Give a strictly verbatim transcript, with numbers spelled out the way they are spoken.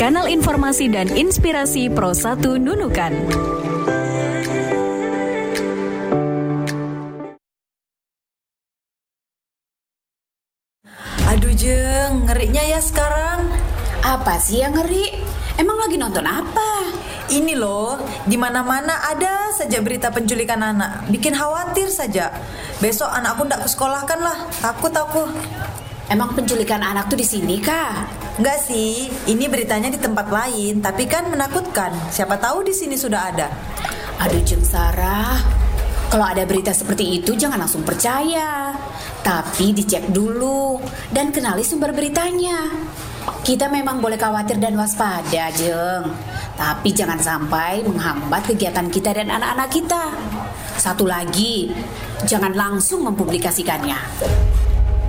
kanal informasi dan inspirasi Pro satu Nunukan. Aduh Jeng, ngerinya ya sekarang. Apa sih yang ngeri? Emang lagi nonton apa? Ini loh, di mana-mana ada saja berita penculikan anak. Bikin khawatir saja. Besok anakku ndak ke sekolah kan lah, takut aku. Emang penculikan anak tuh di sini kah? Enggak sih, ini beritanya di tempat lain, tapi kan menakutkan. Siapa tahu di sini sudah ada. Aduh Jeng Sarah, kalau ada berita seperti itu jangan langsung percaya. Tapi dicek dulu dan kenali sumber beritanya. Kita memang boleh khawatir dan waspada, Jeng. Tapi jangan sampai menghambat kegiatan kita dan anak-anak kita. Satu lagi, jangan langsung mempublikasikannya.